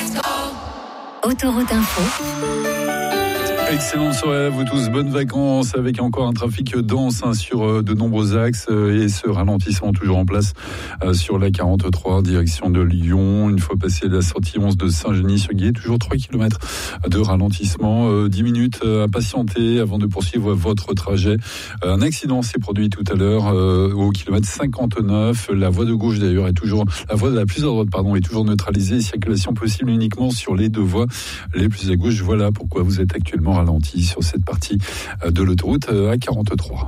Autoroute Info. Excellente soirée à vous tous, bonnes vacances avec encore un trafic dense sur de nombreux axes et ce ralentissement toujours en place sur la 43 direction de Lyon. Une fois passé la sortie 11 de Saint-Genis-sur-Guiers, toujours 3 km de ralentissement, 10 minutes à patienter avant de poursuivre votre trajet. Un accident s'est produit tout à l'heure au kilomètre 59. La voie de gauche d'ailleurs est toujours, la voie de la plus à droite est toujours neutralisée. Circulation possible uniquement sur les deux voies les plus à gauche. Voilà pourquoi vous êtes actuellement ralenti sur cette partie de l'autoroute A43.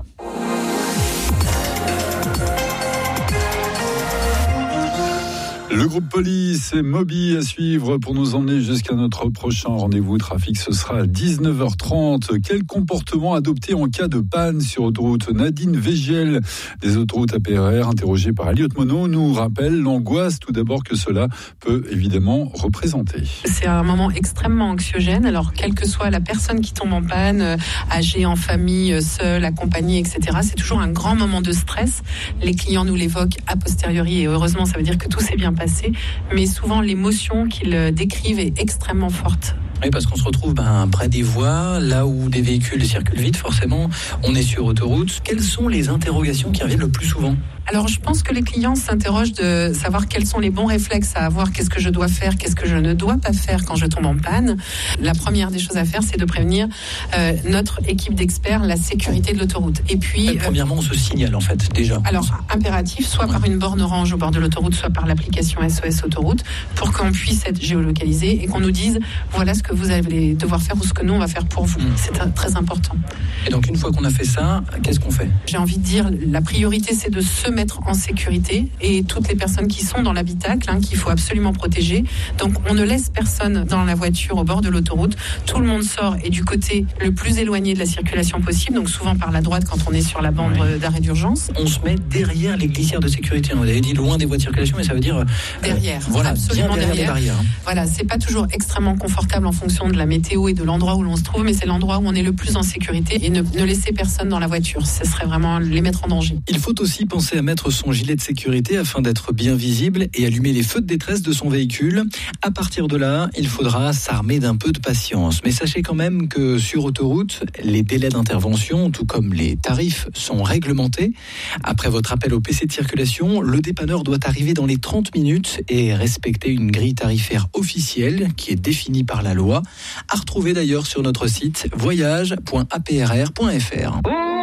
Le groupe Police et Moby à suivre pour nous emmener jusqu'à notre prochain rendez-vous trafic. Ce sera à 19h30. Quel comportement adopter en cas de panne sur autoroute? Nadine Végiel des autoroutes APRR, interrogée par Elliot Monod, nous rappelle l'angoisse tout d'abord que cela peut évidemment représenter. C'est un moment extrêmement anxiogène. Alors, quelle que soit la personne qui tombe en panne, âgée, en famille, seule, accompagnée, etc., c'est toujours un grand moment de stress. Les clients nous l'évoquent a posteriori et heureusement, ça veut dire que tout s'est bien passé. Mais souvent l'émotion qu'ils décrivent est extrêmement forte. Oui, parce qu'on se retrouve près des voies, là où des véhicules circulent vite, forcément, on est sur autoroute. Quelles sont les interrogations qui reviennent le plus souvent ? Alors, je pense que les clients s'interrogent de savoir quels sont les bons réflexes à avoir, qu'est-ce que je dois faire, qu'est-ce que je ne dois pas faire quand je tombe en panne. La première des choses à faire, c'est de prévenir notre équipe d'experts, la sécurité de l'autoroute. Et puis, premièrement, on se signale en fait déjà. Alors, impératif, soit par une borne orange au bord de l'autoroute, soit par l'application SOS Autoroute, pour qu'on puisse être géolocalisé et qu'on nous dise voilà ce que vous allez devoir faire ou ce que nous on va faire pour vous. C'est très important. Et donc, une fois qu'on a fait ça, qu'est-ce qu'on fait ? J'ai envie de dire, la priorité, c'est de se mettre en sécurité et toutes les personnes qui sont dans l'habitacle, qu'il faut absolument protéger. Donc, on ne laisse personne dans la voiture au bord de l'autoroute. Tout le monde sort et du côté le plus éloigné de la circulation possible, donc souvent par la droite quand on est sur la bande d'arrêt d'urgence. On se met derrière les glissières de sécurité. On avait dit loin des voies de circulation, mais ça veut dire derrière. Voilà, absolument bien derrière les barrières. Voilà, c'est pas toujours extrêmement confortable en fonction de la météo et de l'endroit où l'on se trouve, mais c'est l'endroit où on est le plus en sécurité et ne laisser personne dans la voiture. Ce serait vraiment les mettre en danger. Il faut aussi penser à mettre son gilet de sécurité afin d'être bien visible et allumer les feux de détresse de son véhicule. À partir de là, il faudra s'armer d'un peu de patience. Mais sachez quand même que sur autoroute, les délais d'intervention, tout comme les tarifs, sont réglementés. Après votre appel au PC de circulation, le dépanneur doit arriver dans les 30 minutes et respecter une grille tarifaire officielle qui est définie par la loi. À retrouver d'ailleurs sur notre site voyage.aprr.fr.